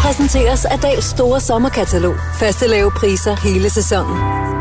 præsenteres af Dahls store sommerkatalog. Faste lave priser hele sæsonen.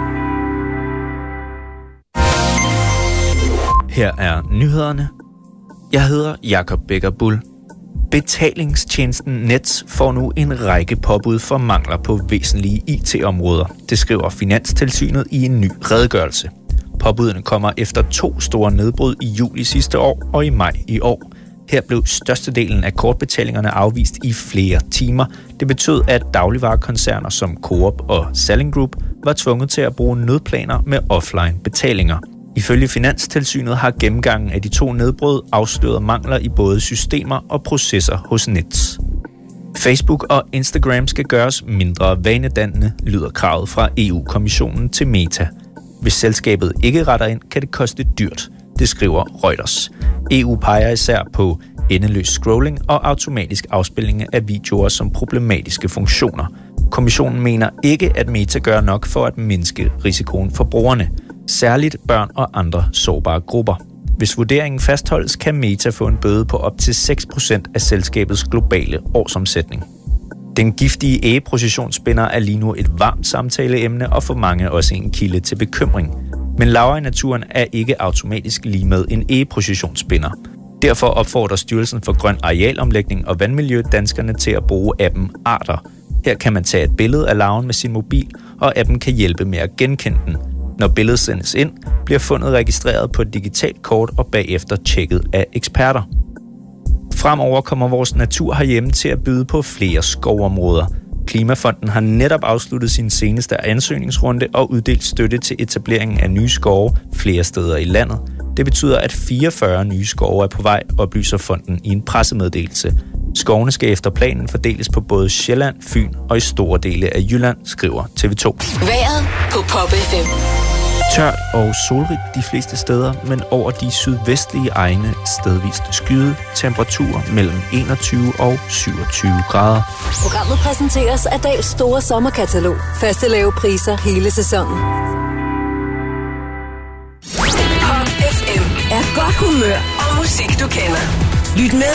Her er nyhederne. Jeg hedder Jakob Becker Bull. Betalingstjenesten Nets får nu en række påbud for mangler på væsentlige IT-områder. Det skriver Finanstilsynet i en ny redegørelse. Påbudene kommer efter 2 store nedbrud i juli sidste år og i maj i år. Her blev størstedelen af kortbetalingerne afvist i flere timer. Det betød, at dagligvarekoncerner som Coop og Salling Group var tvunget til at bruge nødplaner med offline betalinger. Ifølge Finanstilsynet har gennemgangen af de 2 nedbrud afsløret mangler i både systemer og processer hos Nets. Facebook og Instagram skal gøres mindre vanedannende, lyder kravet fra EU-kommissionen til Meta. Hvis selskabet ikke retter ind, kan det koste dyrt, det skriver Reuters. EU peger især på endeløs scrolling og automatisk afspilning af videoer som problematiske funktioner. Kommissionen mener ikke, at Meta gør nok for at mindske risikoen for brugerne, særligt børn og andre sårbare grupper. Hvis vurderingen fastholdes, kan Meta få en bøde på op til 6% af selskabets globale årsomsætning. Den giftige egeprocessionsspinner er lige nu et varmt samtaleemne og for mange også en kilde til bekymring. Men laver i naturen er ikke automatisk lige med en egeprocessionsspinner. Derfor opfordrer Styrelsen for Grøn Arealomlægning og Vandmiljø danskerne til at bruge appen Arter. Her kan man tage et billede af larven med sin mobil, og appen kan hjælpe med at genkende den. Når billedet sendes ind, bliver fundet registreret på et digitalt kort og bagefter tjekket af eksperter. Fremover kommer vores natur herhjemme til at byde på flere skovområder. Klimafonden har netop afsluttet sin seneste ansøgningsrunde og uddelt støtte til etableringen af nye skove flere steder i landet. Det betyder, at 44 nye skove er på vej, oplyser fonden i en pressemeddelelse. Skovene skal efter planen fordeles på både Sjælland, Fyn og i store dele af Jylland, skriver TV2. Vejret på Pop FM. Tørt og solrigt de fleste steder, men over de sydvestlige egne stedvist skyet. Temperaturer mellem 21 og 27 grader. Programmet præsenteres af Dahls store sommerkatalog. Faste lave priser hele sæsonen. Pop FM er godt humør og musik, du kender. Lyt med